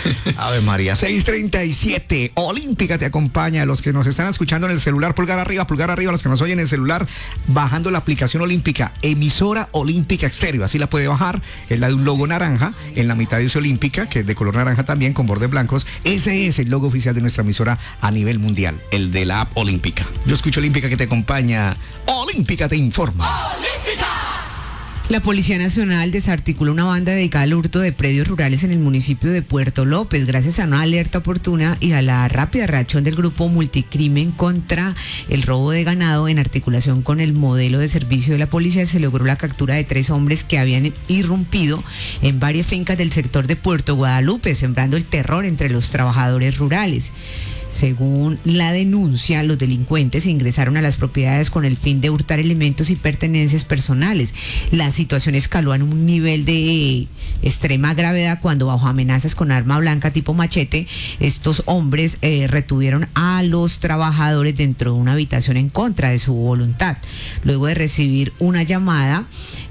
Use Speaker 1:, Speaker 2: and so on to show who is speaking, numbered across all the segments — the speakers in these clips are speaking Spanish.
Speaker 1: Ave María, 6:37, Olímpica te acompaña. A los que nos están escuchando en el celular, pulgar arriba, a los que nos oyen en el celular, bajando la aplicación Olímpica, emisora Olímpica Estéreo, así la puede bajar, es la de un logo naranja, en la mitad dice Olímpica, que es de color naranja también, con bordes blancos. Ese es el logo oficial de nuestra emisora a nivel mundial, el de la app Olímpica. Yo escucho Olímpica que te acompaña, Olímpica te informa. ¡Olímpica!
Speaker 2: La Policía Nacional desarticuló una banda dedicada al hurto de predios rurales en el municipio de Puerto López, gracias a una alerta oportuna y a la rápida reacción del grupo Multicrimen contra el robo de ganado. En articulación con el modelo de servicio de la policía, se logró la captura de 3 hombres que habían irrumpido en varias fincas del sector de Puerto Guadalupe, sembrando el terror entre los trabajadores rurales. Según la denuncia, los delincuentes ingresaron a las propiedades con el fin de hurtar elementos y pertenencias personales. La situación escaló a un nivel de extrema gravedad cuando, bajo amenazas con arma blanca tipo machete, estos hombres retuvieron a los trabajadores dentro de una habitación en contra de su voluntad. Luego de recibir una llamada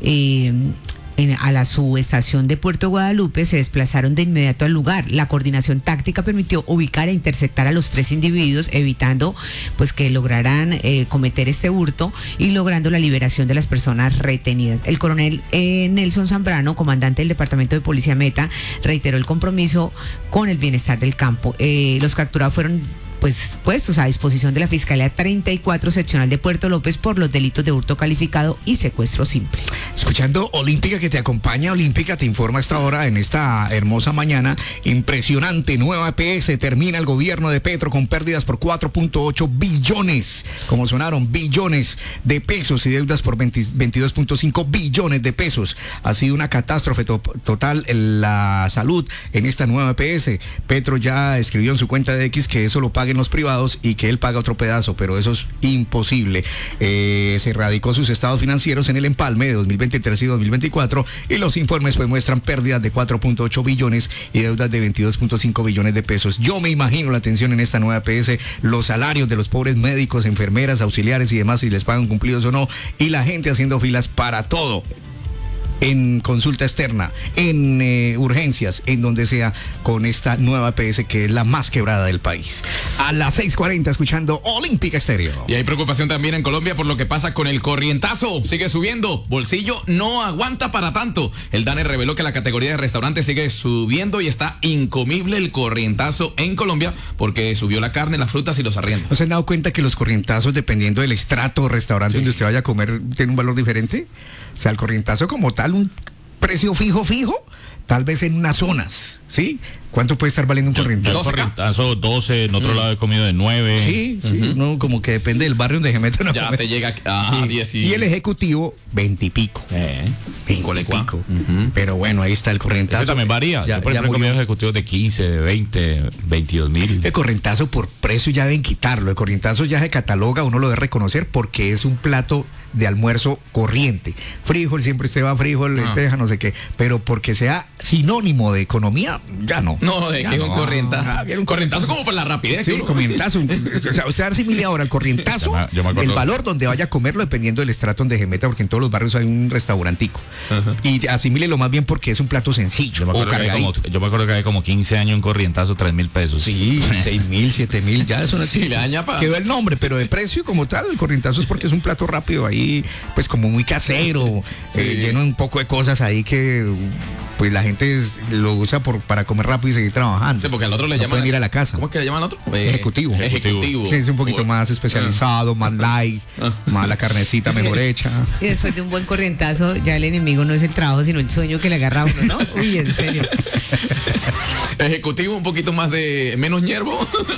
Speaker 2: a la subestación de Puerto Guadalupe, se desplazaron de inmediato al lugar. La coordinación táctica permitió ubicar e interceptar a los 3 individuos, evitando pues que lograran cometer este hurto y logrando la liberación de las personas retenidas. El coronel Nelson Zambrano, comandante del Departamento de Policía Meta, reiteró el compromiso con el bienestar del campo. Los capturados fueron puestos a disposición de la Fiscalía 34 Seccional de Puerto López por los delitos de hurto calificado y secuestro simple.
Speaker 1: Escuchando Olímpica que te acompaña, Olímpica te informa a esta hora, en esta hermosa mañana. Impresionante, nueva EPS, termina el gobierno de Petro con pérdidas por 4.8 billones, como sonaron, billones de pesos, y deudas por 22.5 billones de pesos. Ha sido una catástrofe total la salud en esta nueva EPS. Petro ya escribió en su cuenta de X que eso lo paguen los privados y que él paga otro pedazo, pero eso es imposible. Se radicó sus estados financieros en el empalme de 2023 y 2024, y los informes pues muestran pérdidas de 4.8 billones y deudas de 22.5 billones de pesos. Yo me imagino la atención en esta nueva EPS, los salarios de los pobres médicos, enfermeras, auxiliares y demás, si les pagan cumplidos o no, y la gente haciendo filas para todo, en consulta externa, en urgencias, en donde sea, con esta nueva EPS que es la más quebrada del país. A las 6:40 escuchando Olímpica Estéreo.
Speaker 3: Y hay preocupación también en Colombia por lo que pasa con el corrientazo. Sigue subiendo, bolsillo no aguanta para tanto. El DANE reveló que la categoría de restaurantes sigue subiendo y está incomible el corrientazo en Colombia porque subió la carne, las frutas y los arriendos.
Speaker 1: ¿No se han dado cuenta que los corrientazos, dependiendo del estrato o restaurante donde usted vaya a comer, tiene un valor diferente? O sea, el corrientazo como tal, un precio fijo, tal vez en unas zonas, ¿sí? ¿Cuánto puede estar valiendo un corrientazo?
Speaker 4: Un corrientazo 12, en otro lado he comido de 9.
Speaker 1: Sí, no, como que depende del barrio donde se meta.
Speaker 3: Ya te llega a 10
Speaker 1: y el ejecutivo, 20 y pico. 20 y pico. Pero bueno, ahí está el corrientazo.
Speaker 4: Eso también varía. Yo, por ejemplo, he comido ejecutivos de 15, de 20, 22.000.
Speaker 1: El corrientazo por precio ya deben quitarlo. El corrientazo ya se cataloga, uno lo debe reconocer porque es un plato de almuerzo corriente. Frijol, siempre usted va frijol, lenteja, no sé qué. Pero porque sea sinónimo de economía, ya no.
Speaker 3: No, de que es un corrientazo. Un corrientazo como por la rapidez.
Speaker 1: Sí, corrientazo. O sea, usted asimile ahora el corrientazo, el valor donde vaya a comerlo, dependiendo del estrato donde se meta, porque en todos los barrios hay un restaurantico. Y asimílelo más bien porque es un plato sencillo.
Speaker 4: Yo me acuerdo que hay como 15 años un corrientazo, 3.000 pesos.
Speaker 1: Sí, 6.000, 7.000, ya eso no existe. Quedó el nombre, pero de precio como tal, el corrientazo es porque es un plato rápido ahí, pues como muy casero, lleno de un poco de cosas ahí que pues la gente lo usa para comer rápido y seguir trabajando.
Speaker 3: Sí, porque al otro le llaman.
Speaker 1: Pueden ir a la casa.
Speaker 3: ¿Cómo es que le llaman al otro?
Speaker 1: Ejecutivo. Que es un poquito más especializado, más light, más la carnecita mejor hecha.
Speaker 2: Y después de un buen corrientazo, ya el enemigo no es el trabajo, sino el sueño que le agarra a uno, ¿no? Uy, en serio.
Speaker 3: Ejecutivo, un poquito más de menos hierbo.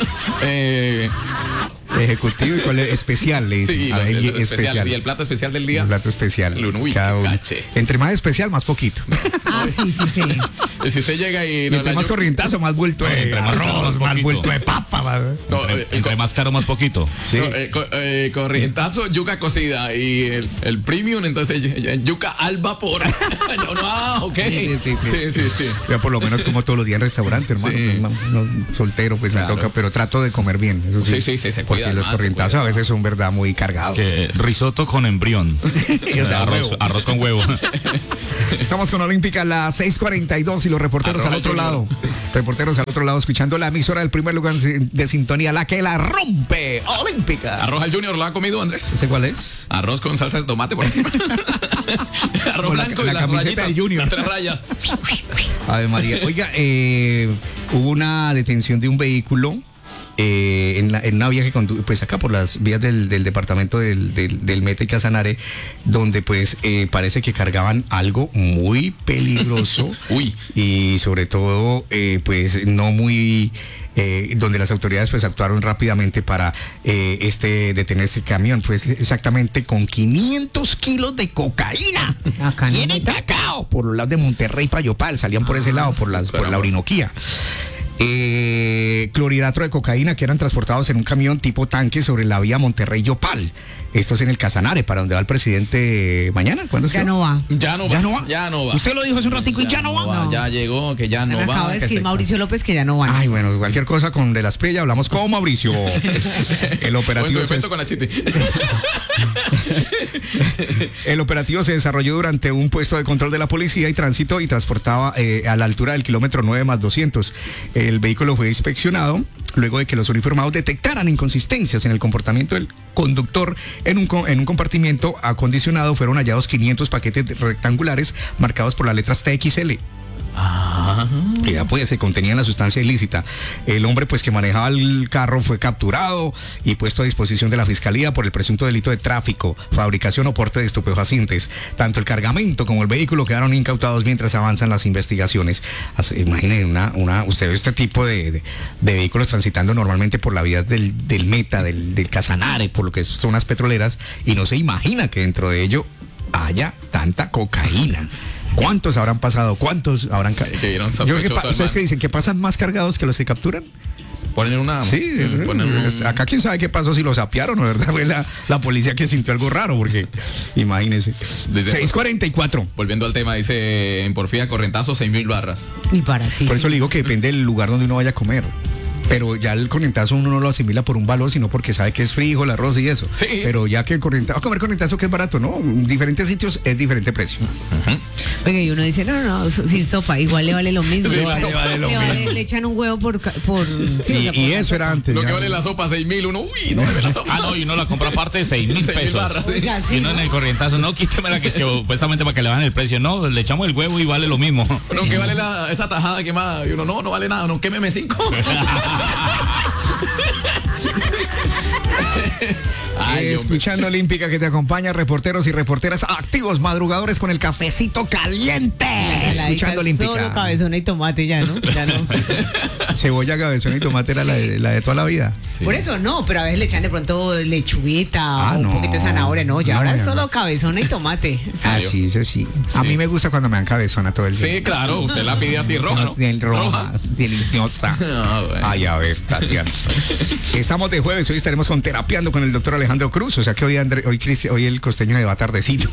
Speaker 1: Ejecutivo, y cuál es especial, le dicen.
Speaker 3: Sí, especial. Sí, el plato especial del día.
Speaker 1: El plato especial.
Speaker 3: Uy, qué cache.
Speaker 1: Entre más especial, más poquito.
Speaker 2: Sí.
Speaker 3: Si usted llega y
Speaker 1: entre más corrientazo, más vuelto de arroz, más vuelto de papa.
Speaker 4: Entre más caro, más poquito.
Speaker 1: Sí.
Speaker 3: Corrientazo, yuca cocida, y el premium, entonces yuca al vapor. Ok. Sí.
Speaker 1: Ya por lo menos como todos los días en restaurante, hermano. Sí. No, soltero, pues claro. Me toca, pero trato de comer bien. Eso sí.
Speaker 3: Sí, se cuida.
Speaker 1: Porque los corrientazos a veces son verdad muy cargados.
Speaker 4: Risotto con embrión.
Speaker 1: O sea,
Speaker 4: arroz con huevo.
Speaker 1: Estamos con Olímpica a las 6:42 y radio, reporteros
Speaker 3: Arroja
Speaker 1: al otro
Speaker 3: Junior.
Speaker 1: lado. Reporteros al otro lado, escuchando la emisora del primer lugar de sintonía, la que la rompe, Olímpica.
Speaker 3: Arroz al Junior, ¿lo ha comido, Andrés?
Speaker 1: ¿Ese cuál es?
Speaker 3: Arroz con salsa de tomate por encima. Arroz
Speaker 1: Con la
Speaker 3: blanco y las
Speaker 1: camiseta
Speaker 3: rayitas,
Speaker 1: del Junior.
Speaker 3: las 3 rayas.
Speaker 1: Ave María. Oiga, hubo una detención de un vehículo en una vía que conduce, pues acá por las vías del departamento del Meta y Casanare, donde pues parece que cargaban algo muy peligroso.
Speaker 3: Uy.
Speaker 1: Y sobre todo, pues no muy... donde las autoridades pues actuaron rápidamente para detener este camión, pues exactamente con 500 kilos de cocaína.
Speaker 2: Acá no
Speaker 1: Tienen
Speaker 2: Meta.
Speaker 1: cacao por los lados de Monterrey para Yopal, salían por ese lado, por la Orinoquía. Clorhidrato de cocaína que eran transportados en un camión tipo tanque sobre la vía Monterrey-Yopal. Esto es en el Casanare, para donde va el presidente mañana. ¿Cuándo es
Speaker 2: Ya
Speaker 1: que
Speaker 2: no va.
Speaker 3: Ya no va.
Speaker 1: ¿Ya no va?
Speaker 3: Ya no va.
Speaker 1: Usted lo dijo hace un ratico y ya no va.
Speaker 2: No.
Speaker 3: Ya llegó, que ya no
Speaker 2: Me
Speaker 3: va.
Speaker 2: acaba de
Speaker 3: que
Speaker 2: decir
Speaker 3: se-
Speaker 2: Mauricio López que ya no van.
Speaker 1: Ay, bueno, cualquier cosa con de las Pella, hablamos con Mauricio. El
Speaker 3: O en su
Speaker 1: operativo,
Speaker 3: efecto con la chiti.
Speaker 1: el operativo se desarrolló durante un puesto de control de la policía y tránsito y transportaba a la altura del kilómetro 9+200. El vehículo fue inspeccionado luego de que los uniformados detectaran inconsistencias en el comportamiento del conductor. En un compartimiento acondicionado fueron hallados 500 paquetes rectangulares marcados por las letras TXL. Ya pues se contenían la sustancia ilícita. El hombre pues que manejaba el carro fue capturado y puesto a disposición de la fiscalía por el presunto delito de tráfico, fabricación o porte de estupefacientes. Tanto el cargamento como el vehículo quedaron incautados mientras avanzan las investigaciones. Imaginen usted ve este tipo de vehículos transitando normalmente por la vía del Meta, del Casanare, por lo que son las petroleras, y no se imagina que dentro de ello haya tanta cocaína. ¿Cuántos habrán pasado? ¿Cuántos habrán caído?
Speaker 3: Que vieron
Speaker 1: Yo creo que
Speaker 3: sospechoso,
Speaker 1: ¿ustedes
Speaker 3: hermano.
Speaker 1: qué dicen? ¿Que pasan más cargados que los que capturan?
Speaker 3: Ponen una.
Speaker 1: Sí,
Speaker 3: ponen un-
Speaker 1: acá quién sabe qué pasó, si lo sapearon o verdad fue la policía que sintió algo raro, porque imagínense.
Speaker 3: Desde-
Speaker 1: 6:44.
Speaker 3: Volviendo al tema, dice en Porfía Correntazo 6.000 barras.
Speaker 2: Y para ti.
Speaker 1: Por eso le digo que depende del lugar donde uno vaya a comer. Pero ya el corrientazo uno no lo asimila por un valor, sino porque sabe que es frijol, arroz y eso.
Speaker 3: Sí.
Speaker 1: Pero ya que el corrientazo, a comer corrientazo que es barato, ¿no? En diferentes sitios es diferente precio.
Speaker 2: Oiga, y uno dice, no, sin sopa, igual le vale lo mismo.
Speaker 3: Sí,
Speaker 2: Le
Speaker 3: vale lo
Speaker 2: le echan un huevo por sí, o sea,
Speaker 1: Y
Speaker 2: por
Speaker 1: eso era antes.
Speaker 3: Lo
Speaker 1: ya.
Speaker 3: que vale la sopa 6.000, uno, uy, no debe la sopa.
Speaker 4: Ah, no, y uno la compra aparte de 6.000
Speaker 3: 6.000
Speaker 4: pesos.
Speaker 3: barras, sí.
Speaker 2: Oiga, sí,
Speaker 4: Y uno en
Speaker 2: ¿no?
Speaker 4: el corrientazo, no, quítemela que es que supuestamente para que le bajen el precio. No, le echamos el huevo y vale lo mismo.
Speaker 3: No, que vale esa tajada quemada. Y uno, no vale nada, no, quémeme 5. Ay, hombre.
Speaker 1: Escuchando Olímpica que te acompaña, reporteros y reporteras activos, madrugadores con el cafecito caliente. Escuchando
Speaker 2: Solo
Speaker 1: Olímpica.
Speaker 2: cabezona y tomate ya, ¿no? Ya no.
Speaker 1: Cebolla, cabezón y tomate era la de toda la vida.
Speaker 2: Por eso no, pero a veces le echan de pronto lechuguita o un
Speaker 1: no.
Speaker 2: poquito de zanahoria, no, ya
Speaker 1: No,
Speaker 2: ahora es
Speaker 1: ya
Speaker 2: solo
Speaker 1: no.
Speaker 2: cabezona y tomate.
Speaker 1: Ah, sí, sí. A mí me gusta cuando me dan cabezona todo el día.
Speaker 3: Sí, claro, usted la pide así roja, ¿no?
Speaker 1: Bien roja, deliciosa.
Speaker 3: Ah, bueno.
Speaker 1: Ay, a ver, Tatiana. Estamos de jueves, hoy estaremos con Terapiando con el doctor Alejandro Cruz. O sea que hoy el costeño se va tardecito.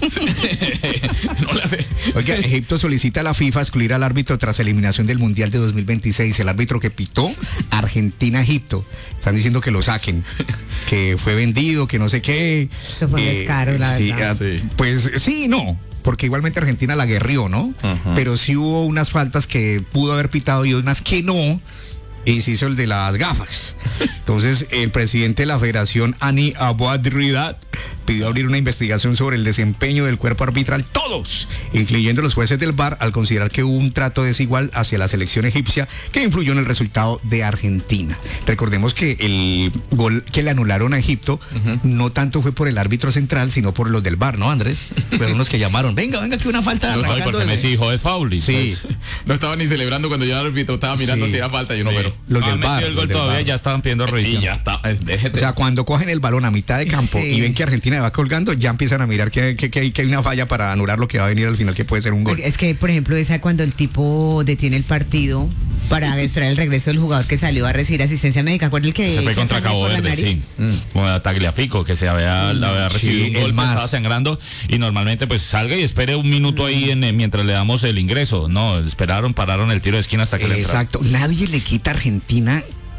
Speaker 3: No le hace.
Speaker 1: Oiga, Egipto solicita a la FIFA excluir al árbitro tras eliminación del Mundial de 2026. El árbitro que pitó Argentina-Egipto. Están diciendo que lo saquen, que fue vendido, que no sé qué.
Speaker 2: Eso fue un descaro, la
Speaker 1: sí,
Speaker 2: verdad.
Speaker 3: Sí.
Speaker 1: Pues sí, no. Porque igualmente Argentina la guerrió, ¿no?
Speaker 3: Ajá.
Speaker 1: Pero sí hubo unas faltas que pudo haber pitado y unas que no. Y se hizo el de las gafas. Entonces, el presidente de la Federación, Ani Abouadridat, pidió abrir una investigación sobre el desempeño del cuerpo arbitral, todos, incluyendo los jueces del VAR, al considerar que hubo un trato desigual hacia la selección egipcia que influyó en el resultado de Argentina. Recordemos que el gol que le anularon a Egipto no tanto fue por el árbitro central, sino por los del VAR, ¿no, Andrés? Fueron los que llamaron, venga, que una falta.
Speaker 4: No,
Speaker 1: arrancando
Speaker 4: porque
Speaker 1: desde-
Speaker 4: Messi dijo es foul. Y
Speaker 1: Sí.
Speaker 4: pues,
Speaker 3: No estaba ni celebrando cuando ya el árbitro estaba mirando
Speaker 1: Sí.
Speaker 3: si era falta. Yo no,
Speaker 4: sí.
Speaker 3: pero.
Speaker 1: Los
Speaker 4: No
Speaker 1: del
Speaker 4: han metido
Speaker 1: VAR,
Speaker 4: el
Speaker 1: los
Speaker 4: gol
Speaker 1: del
Speaker 4: todavía,
Speaker 1: VAR.
Speaker 4: ya estaban pidiendo
Speaker 3: Y
Speaker 4: revisión.
Speaker 3: ya está. Déjete.
Speaker 1: O sea, cuando cogen el balón a mitad de campo
Speaker 2: Sí.
Speaker 1: y ven que Argentina va colgando, ya empiezan a mirar que hay una falla para anular lo que va a venir al final, que puede ser un gol.
Speaker 2: Es que, por ejemplo, esa cuando el tipo detiene el partido para esperar el regreso del jugador que salió a recibir asistencia médica. ¿Acuerda el que
Speaker 4: Se fue
Speaker 2: echa
Speaker 4: contra
Speaker 2: sangre
Speaker 4: Cabo
Speaker 2: por la
Speaker 4: Verde,
Speaker 2: nariz?
Speaker 4: sí. Como a Tagliafico, que había recibido un
Speaker 1: el
Speaker 4: golpe,
Speaker 1: más.
Speaker 4: estaba sangrando y normalmente pues salga y espere un minuto ahí mientras le damos el ingreso. No, pararon el tiro de esquina hasta que le entraron.
Speaker 1: Exacto. Nadie le quita a Argentina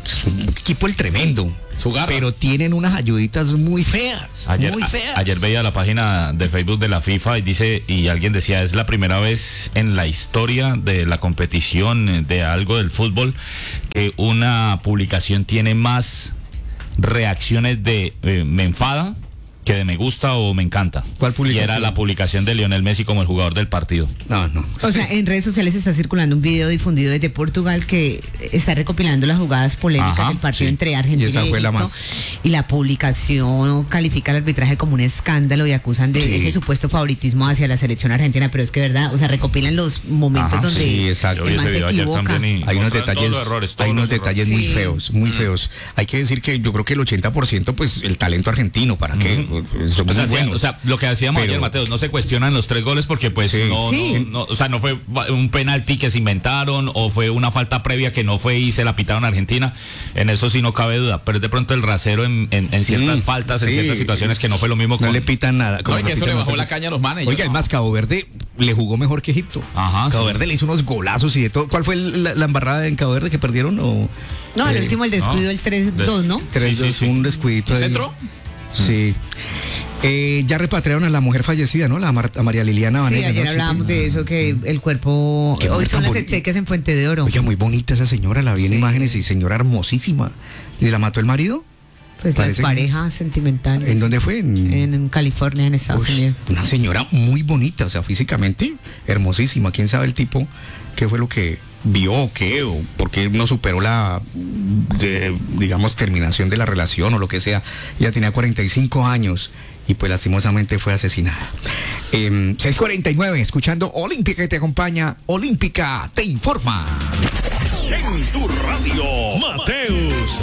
Speaker 1: es un equipo el tremendo.
Speaker 3: Su garra.
Speaker 1: Pero tienen unas ayuditas muy feas. Muy feas.
Speaker 4: Ayer veía la página de Facebook de la FIFA y alguien decía, es la primera vez en la historia de la competición de algo del fútbol que una publicación tiene más reacciones de me enfada que de me gusta o me encanta.
Speaker 1: ¿Cuál publicación?
Speaker 4: Y era la publicación de Lionel Messi como el jugador del partido.
Speaker 1: No.
Speaker 2: O sea, en redes sociales está circulando un video difundido desde Portugal que está recopilando las jugadas polémicas
Speaker 4: Ajá,
Speaker 2: del partido
Speaker 1: sí.
Speaker 2: entre Argentina
Speaker 1: Y esa
Speaker 2: y
Speaker 1: fue la
Speaker 2: Egipto.
Speaker 1: más.
Speaker 2: Y la publicación califica el arbitraje como un escándalo y acusan de
Speaker 1: Sí.
Speaker 2: ese supuesto favoritismo hacia la selección argentina, pero es que verdad, o sea, recopilan los momentos
Speaker 4: Ajá,
Speaker 2: donde
Speaker 1: sí, exacto.
Speaker 4: Yo vi
Speaker 2: el man
Speaker 4: ese
Speaker 2: se
Speaker 4: video ayer
Speaker 2: equivoca.
Speaker 4: también y
Speaker 1: Hay unos
Speaker 4: mostraron
Speaker 1: detalles,
Speaker 4: todos los errores, todos
Speaker 1: hay unos
Speaker 4: los errores.
Speaker 1: detalles muy
Speaker 2: Sí.
Speaker 1: feos, muy feos. Hay que decir que yo creo que el 80% pues el talento argentino, ¿para qué? Son
Speaker 4: O sea,
Speaker 1: muy buenos.
Speaker 4: o sea, lo que decíamos
Speaker 1: Pero-
Speaker 4: ayer, Mateo, no se cuestionan los 3 goles porque pues
Speaker 1: Sí.
Speaker 2: Sí.
Speaker 4: o sea, no fue un penalti que se inventaron o fue una falta previa que no fue y se la pitaron a Argentina. En eso sí no cabe duda, pero es de pronto el rasero en ciertas faltas, en
Speaker 1: sí.
Speaker 4: ciertas situaciones que no fue lo mismo
Speaker 1: No
Speaker 4: con...
Speaker 1: le pitan nada.
Speaker 3: No,
Speaker 1: como
Speaker 3: y que
Speaker 1: no
Speaker 3: eso le
Speaker 1: pitan
Speaker 3: bajó
Speaker 1: nada.
Speaker 3: la caña a los manes.
Speaker 1: Oiga, además Cabo Verde le jugó mejor que Egipto.
Speaker 4: Ajá,
Speaker 1: Cabo
Speaker 4: sí.
Speaker 1: Verde le hizo unos golazos y de todo. ¿Cuál fue la embarrada en Cabo Verde que perdieron?
Speaker 2: No, el último el descuido, el 3-2, ¿no?
Speaker 1: 3-2,
Speaker 4: sí.
Speaker 1: un descuidito.
Speaker 3: ¿Un
Speaker 1: ahí.
Speaker 3: centro?
Speaker 1: Sí. Ya repatriaron a la mujer fallecida, ¿no? A María Liliana
Speaker 2: Sí,
Speaker 1: Vanegas.
Speaker 2: ayer
Speaker 1: ¿no?
Speaker 2: hablábamos de eso, que el cuerpo...
Speaker 1: Qué
Speaker 2: Hoy
Speaker 1: mujer
Speaker 2: son
Speaker 1: tan
Speaker 2: las
Speaker 1: bonita.
Speaker 2: exequias en Puente de Oro.
Speaker 1: Oiga, muy bonita esa señora, la vi en
Speaker 2: Sí.
Speaker 1: imágenes y señora hermosísima. ¿Y la mató el marido?
Speaker 2: Pues las
Speaker 1: parece que-
Speaker 2: parejas sentimentales.
Speaker 1: ¿En dónde fue?
Speaker 2: En California, en Estados
Speaker 1: Uy,
Speaker 2: Unidos.
Speaker 1: una señora muy bonita, o sea, físicamente hermosísima. ¿Quién sabe el tipo qué fue lo que vio o qué? ¿O por qué no superó la, digamos, terminación de la relación o lo que sea? Ella tenía 45 años y pues lastimosamente fue asesinada. 6:49, escuchando Olímpica que te acompaña. Olímpica te informa.
Speaker 5: En tu radio, Mateus